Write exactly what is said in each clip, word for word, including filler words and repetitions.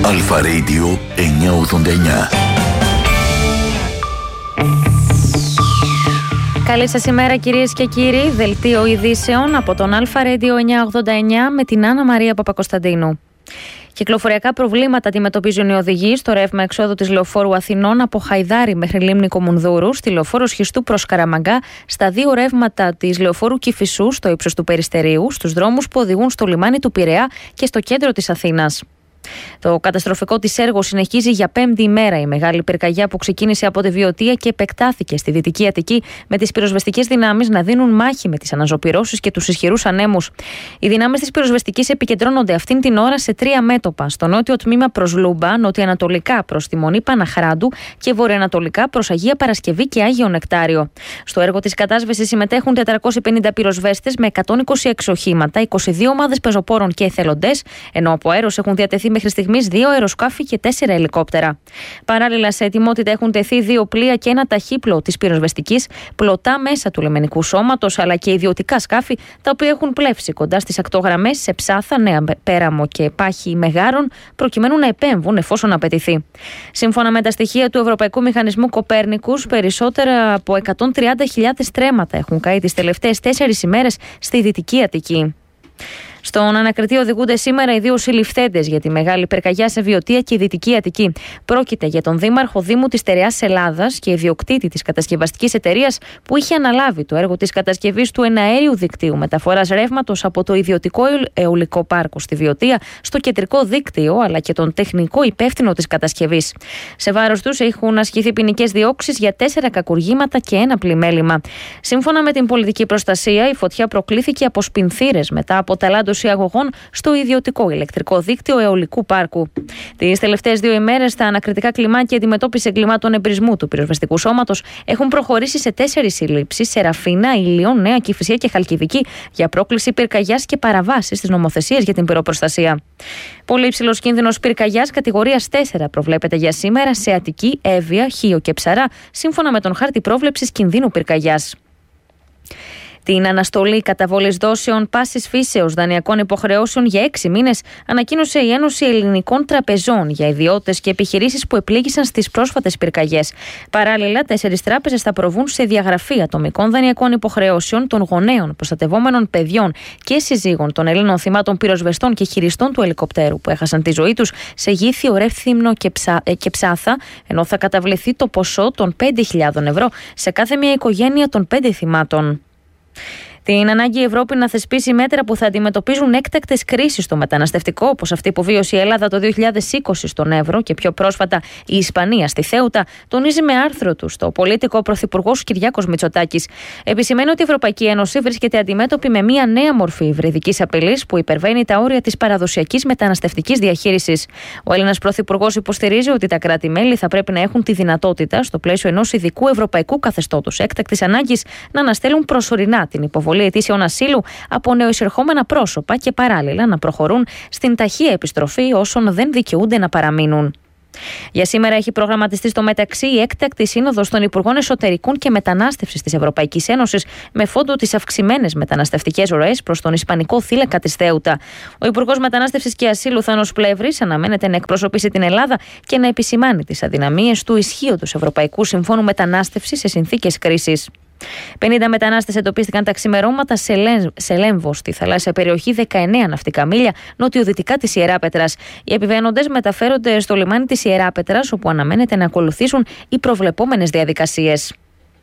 Αλφα Radio εννιακόσια ογδόντα εννιά. Καλή σας ημέρα κυρίες και κύριοι. Δελτίο ειδήσεων από τον Αλφα Radio εννιακόσια ογδόντα εννιά με την Άννα Μαρία Παπακοσταντίνου. Κυκλοφοριακά προβλήματα αντιμετωπίζουν οι οδηγοί στο ρεύμα εξόδου της Λεωφόρου Αθηνών από Χαϊδάρη μέχρι Λίμνη Κομουνδούρου, στη Λεωφόρο Σχιστού προς Καραμαγκά, στα δύο ρεύματα της Λεωφόρου Κηφισού στο ύψος του Περιστερίου, στους δρόμους που οδηγούν στο λιμάνι του Πειραιά και στο κέντρο της Αθήνας. Το καταστροφικό της έργο συνεχίζει για πέμπτη ημέρα η μεγάλη πυρκαγιά που ξεκίνησε από τη Βιωτία και επεκτάθηκε στη Δυτική Αττική, με τις πυροσβεστικές δυνάμεις να δίνουν μάχη με τις αναζωπυρώσεις και τους ισχυρούς ανέμους. Οι δυνάμεις της πυροσβεστικής επικεντρώνονται αυτήν την ώρα σε τρία μέτωπα: στο νότιο τμήμα προς Λούμπα, νοτιοανατολικά προς τη Μονή Παναχράντου και βορειοανατολικά προς Αγία Παρασκευή και Άγιο Νεκτάριο. Στο έργο της κατάσβεσης συμμετέχουν τετρακόσιοι πενήντα πυροσβέστες με εκατόν είκοσι έξι οχήματα, είκοσι δύο ομάδες πεζοπόρων και εθελοντές, ενώ από αέρος έχουν διατεθεί μέχρι στιγμής δύο αεροσκάφη και τέσσερα ελικόπτερα. Παράλληλα, σε ετοιμότητα έχουν τεθεί δύο πλοία και ένα ταχύπλοο της πυροσβεστικής, πλωτά μέσα του λιμενικού σώματος, αλλά και ιδιωτικά σκάφη, τα οποία έχουν πλεύσει κοντά στις ακτογραμμές σε Ψάθα, Νέα Πέραμο και Πάχη Μεγάρων, προκειμένου να επέμβουν εφόσον απαιτηθεί. Σύμφωνα με τα στοιχεία του Ευρωπαϊκού Μηχανισμού Κοπέρνικους, περισσότερα από εκατόν τριάντα χιλιάδες τρέματα έχουν καεί τις τελευταίες τέσσερις ημέρες στη Δυτική Αττική. Στον ανακριτή οδηγούνται σήμερα οι δύο συλληφθέντες για τη μεγάλη πυρκαγιά σε Βιωτία και Δυτική Αττική. Πρόκειται για τον δήμαρχο Δήμου της Στερεάς Ελλάδας και ιδιοκτήτη της κατασκευαστικής εταιρείας που είχε αναλάβει το έργο της κατασκευής του εναέριου δικτύου μεταφοράς ρεύματος από το ιδιωτικό αιωλικό πάρκο στη Βιωτία στο κεντρικό δίκτυο, αλλά και τον τεχνικό υπεύθυνο της κατασκευής. Σε βάρος τους έχουν ασκηθεί ποινικές διώξεις για τέσσερα κακουργήματα και ένα πλημέλημα. Σύμφωνα με την πολιτική προστασία, η φωτιά προκλήθηκε από σπινθήρες μετά από ταλάντωση αγωγών στο ιδιωτικό ηλεκτρικό δίκτυο αιωλικού πάρκου. Τις τελευταίες δύο ημέρες, τα ανακριτικά κλιμάκια αντιμετώπιση εγκλημάτων εμπρισμού του πυροσβεστικού σώματος έχουν προχωρήσει σε τέσσερις συλλήψεις σε Ραφίνα, Ήλιον, Νέα Κηφισιά και Χαλκιδική για πρόκληση πυρκαγιάς και παραβάσεις της νομοθεσίας για την πυροπροστασία. Πολύ υψηλός κίνδυνος πυρκαγιάς κατηγορίας τέσσερα προβλέπεται για σήμερα σε Αττική, Εύβοια, Χίο και Ψαρά, σύμφωνα με τον χάρτη πρόβλεψης κινδύνου πυρκαγιάς. Την αναστολή καταβολής δόσεων πάσης φύσεως δανειακών υποχρεώσεων για έξι μήνες ανακοίνωσε η Ένωση Ελληνικών Τραπεζών για ιδιώτες και επιχειρήσεις που επλήγησαν στις πρόσφατες πυρκαγιές. Παράλληλα, τέσσερις τράπεζες θα προβούν σε διαγραφή ατομικών δανειακών υποχρεώσεων των γονέων, προστατευόμενων παιδιών και συζύγων των Ελλήνων θυμάτων πυροσβεστών και χειριστών του ελικοπτέρου που έχασαν τη ζωή τους σε Γήθιο, Ρεύθυμνο και, ψα... και Ψάθα, ενώ θα καταβληθεί το ποσό των πέντε χιλιάδες ευρώ σε κάθε μια οικογένεια των πέντε θυμάτων. Την ανάγκη η Ευρώπη να θεσπίσει μέτρα που θα αντιμετωπίζουν έκτακτες κρίσεις στο μεταναστευτικό, όπως αυτή που βίωσε η Ελλάδα το δύο χιλιάδες είκοσι στον Εύρο και πιο πρόσφατα η Ισπανία στη Θέουτα, τονίζει με άρθρο του στο Πολίτικο ο Πρωθυπουργός Κυριάκος Μητσοτάκης. Επισημαίνει ότι η Ευρωπαϊκή Ένωση βρίσκεται αντιμέτωπη με μια νέα μορφή υβριδικής απειλής που υπερβαίνει τα όρια της παραδοσιακής μεταναστευτικής διαχείρισης. Ο Έλληνας Πρωθυπουργός υποστηρίζει ότι τα κράτη-μέλη θα πρέπει να έχουν τη δυνατότητα, στο πλαίσιο ενός ειδικού ευρωπαϊκού καθεστώτος έκτακτης ανάγκης, να αναστέλουν προσωρινά την υποβολή αιτήσεων ασύλου από νεοεισερχόμενα πρόσωπα και παράλληλα να προχωρούν στην ταχεία επιστροφή όσων δεν δικαιούνται να παραμείνουν. Για σήμερα έχει προγραμματιστεί στο μεταξύ η έκτακτη σύνοδος των Υπουργών Εσωτερικών και Μετανάστευσης της Ευρωπαϊκής Ένωσης με φόντο τις αυξημένες μεταναστευτικές ροές προς τον Ισπανικό θύλακα της Θέουτα. Ο Υπουργός Μετανάστευσης και Ασύλου Θάνος Πλεύρης αναμένεται να εκπροσωπήσει την Ελλάδα και να επισημάνει τις αδυναμίες του ισχύοντος Ευρωπαϊκού Συμφώνου Μετανάστευσης σε συνθήκες κρίσης. πενήντα μετανάστες εντοπίστηκαν τα ξημερώματα σε, Λέμ, σε Λέμβο, στη θαλάσσια περιοχή δεκαεννέα ναυτικά μίλια νοτιοδυτικά της Ιεράπετρας. Οι επιβαίνοντες μεταφέρονται στο λιμάνι της Ιεράπετρας, όπου αναμένεται να ακολουθήσουν οι προβλεπόμενες διαδικασίες.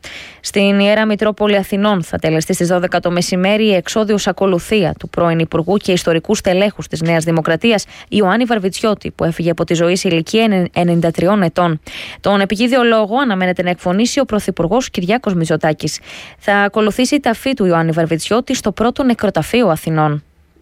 Στην Ιερά Μητρόπολη Αθηνών θα τελεστεί στις δώδεκα το μεσημέρι η εξώδιος ακολουθία του πρώην Υπουργού και ιστορικού στελέχους της Νέας Δημοκρατίας Ιωάννη Βαρβιτσιώτη, που έφυγε από τη ζωή σε ηλικία ενενήντα τριών ετών. Τον επικείδιο λόγο αναμένεται να εκφωνήσει ο Πρωθυπουργός Κυριάκος Μητσοτάκης. Θα ακολουθήσει η ταφή του Ιωάννη Βαρβιτσιώτη στο πρώτο νεκροταφείο Αθηνών.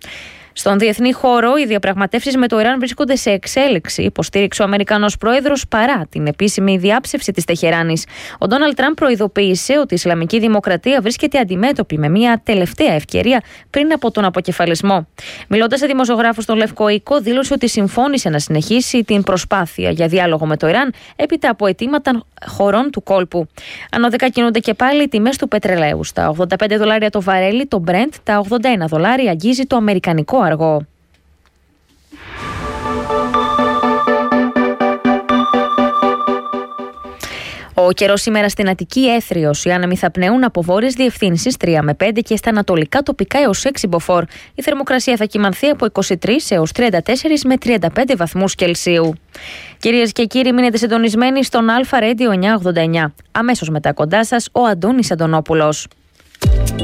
Στον διεθνή χώρο, οι διαπραγματεύσεις με το Ιράν βρίσκονται σε εξέλιξη, υποστήριξε ο Αμερικανός πρόεδρος παρά την επίσημη διάψευση της Τεχεράνης. Ο Ντόναλντ Τραμπ προειδοποίησε ότι η Ισλαμική Δημοκρατία βρίσκεται αντιμέτωπη με μια τελευταία ευκαιρία πριν από τον αποκεφαλισμό. Μιλώντας σε δημοσιογράφους στον Λευκό Οίκο, δήλωσε ότι συμφώνησε να συνεχίσει την προσπάθεια για διάλογο με το Ιράν έπειτα από αιτήματα χωρών του κόλπου. Ανωδικά κινούνται και πάλι οι τιμές του πετρελαίου. Στα ογδόντα πέντε δολάρια το βαρέλι, το Brent, τα ογδόντα ένα δολάρια αγγίζει το αμερικανικό αργό. Ο καιρός σήμερα στην Αττική έθριος. Οι άνεμοι θα πνέουν από βόρειες διευθύνσεις τρία με πέντε και στα ανατολικά τοπικά έως έξι μποφόρ. Η θερμοκρασία θα κυμανθεί από είκοσι τρεις έως τριάντα τέσσερα με τριάντα πέντε βαθμούς Κελσίου. Κυρίες και κύριοι, μείνετε συντονισμένοι στον Αλφα Radio εννιακόσια ογδόντα εννιά. Αμέσως μετά κοντά σας ο Αντώνης Αντωνόπουλος.